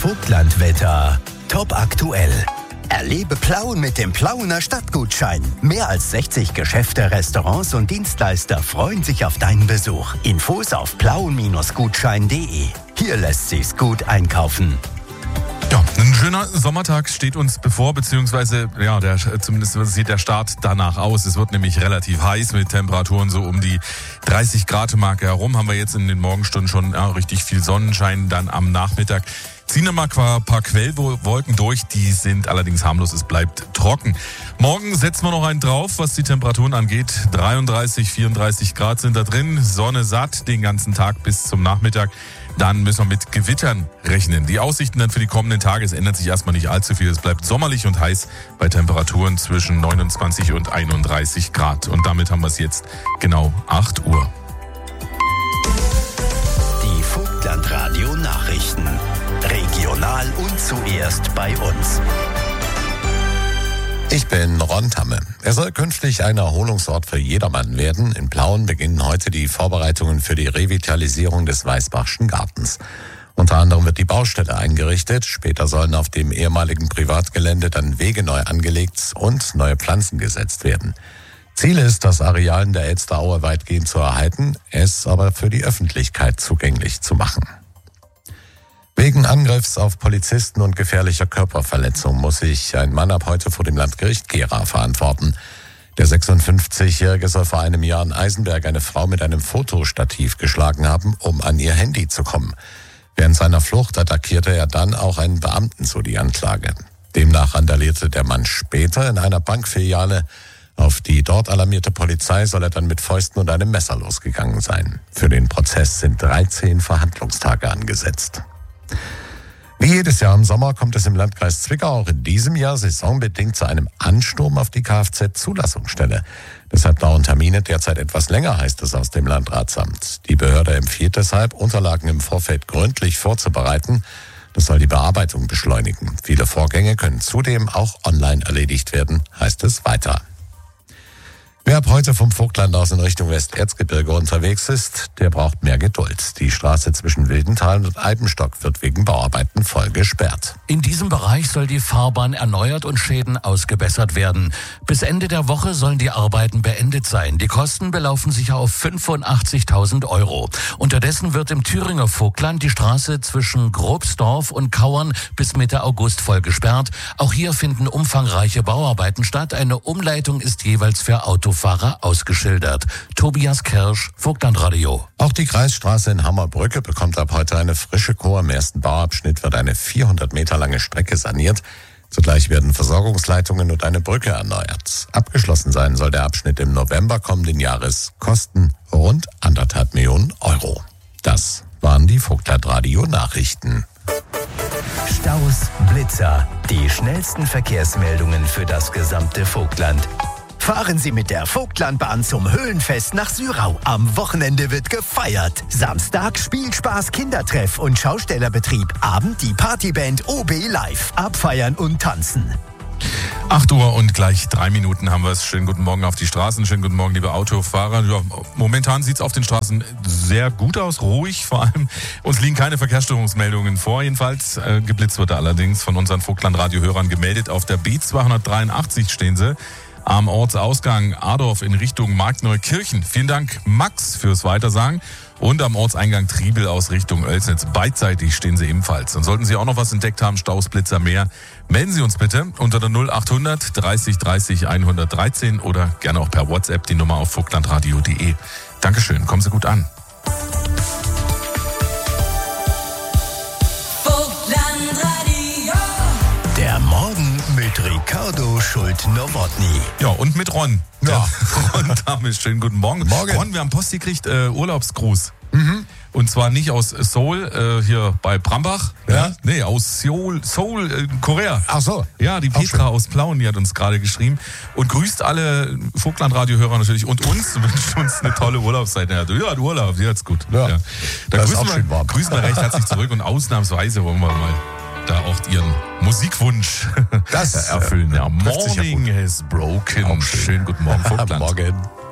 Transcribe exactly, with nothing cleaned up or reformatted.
Vogtlandwetter top aktuell. Erlebe Plauen mit dem Plauener Stadtgutschein. Mehr als sechzig Geschäfte, Restaurants und Dienstleister freuen sich auf deinen Besuch. Infos auf plauen Bindestrich gutschein punkt de. Hier lässt sich's gut einkaufen. Ja, ein schöner Sommertag steht uns bevor, beziehungsweise, ja, der, zumindest sieht der Start danach aus. Es wird nämlich relativ heiß mit Temperaturen so um die dreißig Grad Marke herum. Haben wir jetzt in den Morgenstunden schon ja, richtig viel Sonnenschein. Dann am Nachmittag ziehen wir mal ein paar Quellwolken durch. Die sind allerdings harmlos. Es bleibt trocken. Morgen setzen wir noch einen drauf, was die Temperaturen angeht. dreiunddreißig, vierunddreißig Grad sind da drin. Sonne satt den ganzen Tag bis zum Nachmittag. Dann müssen wir mit Gewittern rechnen. Die Aussichten dann für die kommenden Tage, es ändert sich erstmal nicht allzu viel. Es bleibt sommerlich und heiß bei Temperaturen zwischen neunundzwanzig und einunddreißig Grad. Und damit haben wir es jetzt genau acht Uhr. Die Vogtlandradio Nachrichten. Regional und zuerst bei uns. Ich bin Ron Tamme. Er soll künftig ein Erholungsort für jedermann werden. In Plauen beginnen heute die Vorbereitungen für die Revitalisierung des Weißbachschen Gartens. Unter anderem wird die Baustelle eingerichtet. Später sollen auf dem ehemaligen Privatgelände dann Wege neu angelegt und neue Pflanzen gesetzt werden. Ziel ist, das Areal in der Elsteraue weitgehend zu erhalten, es aber für die Öffentlichkeit zugänglich zu machen. Wegen Angriffs auf Polizisten und gefährlicher Körperverletzung muss sich ein Mann ab heute vor dem Landgericht Gera verantworten. Der sechsundfünfzigjährige soll vor einem Jahr in Eisenberg eine Frau mit einem Fotostativ geschlagen haben, um an ihr Handy zu kommen. Während seiner Flucht attackierte er dann auch einen Beamten, so die Anklage. Demnach randalierte der Mann später in einer Bankfiliale. Auf die dort alarmierte Polizei soll er dann mit Fäusten und einem Messer losgegangen sein. Für den Prozess sind dreizehn Verhandlungstage angesetzt. Wie jedes Jahr im Sommer kommt es im Landkreis Zwickau auch in diesem Jahr saisonbedingt zu einem Ansturm auf die Kfz-Zulassungsstelle. Deshalb dauern Termine derzeit etwas länger, heißt es aus dem Landratsamt. Die Behörde empfiehlt deshalb, Unterlagen im Vorfeld gründlich vorzubereiten. Das soll die Bearbeitung beschleunigen. Viele Vorgänge können zudem auch online erledigt werden, heißt es weiter. Wer ab heute vom Vogtland aus in Richtung Westerzgebirge unterwegs ist, der braucht mehr Geduld. Die Straße zwischen Wildental und Alpenstock wird wegen Bauarbeiten voll gesperrt. In diesem Bereich soll die Fahrbahn erneuert und Schäden ausgebessert werden. Bis Ende der Woche sollen die Arbeiten beendet sein. Die Kosten belaufen sich auf fünfundachtzigtausend Euro. Unterdessen wird im Thüringer Vogtland die Straße zwischen Grobsdorf und Kauern bis Mitte August voll gesperrt. Auch hier finden umfangreiche Bauarbeiten statt. Eine Umleitung ist jeweils für Autofahrer Fahrer ausgeschildert. Tobias Kirsch, Vogtlandradio. Auch die Kreisstraße in Hammerbrücke bekommt ab heute eine frische Kur. Im ersten Bauabschnitt wird eine vierhundert Meter lange Strecke saniert. Zugleich werden Versorgungsleitungen und eine Brücke erneuert. Abgeschlossen sein soll der Abschnitt im November kommenden Jahres, kosten rund anderthalb Millionen Euro. Das waren die Vogtlandradio Nachrichten. Staus, Blitzer, die schnellsten Verkehrsmeldungen für das gesamte Vogtland. Fahren Sie mit der Vogtlandbahn zum Höhlenfest nach Syrau. Am Wochenende wird gefeiert. Samstag Spielspaß, Kindertreff und Schaustellerbetrieb. Abend die Partyband O B live. Abfeiern und tanzen. acht Uhr und gleich drei Minuten haben wir es. Schönen guten Morgen auf die Straßen. Schönen guten Morgen, liebe Autofahrer. Ja, momentan sieht es auf den Straßen sehr gut aus, ruhig vor allem. Uns liegen keine Verkehrsstörungsmeldungen vor. Jedenfalls äh, geblitzt wird allerdings von unseren Vogtland-Radio-Hörern gemeldet. Auf der B zweihundertdreiundachtzig stehen sie. Am Ortsausgang Adorf in Richtung Markneukirchen. Vielen Dank, Max, fürs Weitersagen. Und am Ortseingang Triebel aus Richtung Oelsnitz. Beidseitig stehen sie ebenfalls. Und sollten Sie auch noch was entdeckt haben, Staus, Blitzer, mehr, melden Sie uns bitte unter der null achthundert dreißig dreißig hundertdreizehn oder gerne auch per WhatsApp die Nummer auf vogtlandradio punkt de. Dankeschön, kommen Sie gut an. Der Morgen mit Ricardo Schult-Nowotny. Ja, und mit Ron. Ja. Ja. Ron Damisch, schönen guten Morgen. Morgen. Ron, wir haben Post gekriegt, äh, Urlaubsgruß. Mhm. Und zwar nicht aus Seoul, äh, hier bei Brambach. Ja. Ja? Nee, aus Seoul, Seoul, äh, Korea. Ach so. Ja, die Auch Petra schön. aus Plauen, die hat uns gerade geschrieben und grüßt alle Vogtland-Radio-Hörer natürlich und uns, wünscht uns eine tolle Urlaubszeit. Ja, du, ja, du Urlaub, die hat's gut. Ja. Da Das ist grüßen, auch wir, schön warm. grüßen wir recht herzlich zurück und ausnahmsweise wollen wir mal da auch ihren Musikwunsch Das erfüllen. Ja, trifft sich ja Morning gut. has broken. Auch schön. Schönen guten Morgen, Vogtland. Morgen.